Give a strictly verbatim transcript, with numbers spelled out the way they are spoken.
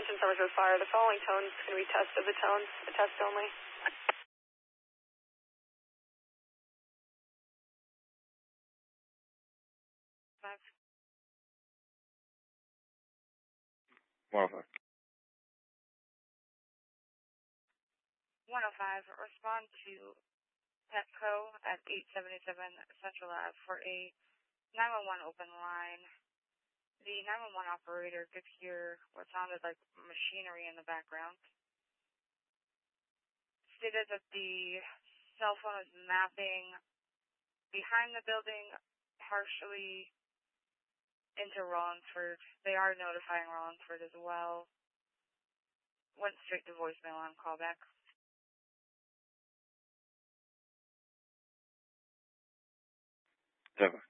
Houston, Somersworth Fire. The following tones can be tested. The tones, a test only. Five. one oh five. one oh five, respond to Petco at eight seventy-seven Central Ave for a nine one one open line. The nine one one operator could hear what sounded like machinery in the background. Stated that the cell phone is mapping behind the building, partially into Rollinsford. They are notifying Rollinsford as well. Went straight to voicemail on callback. Seven.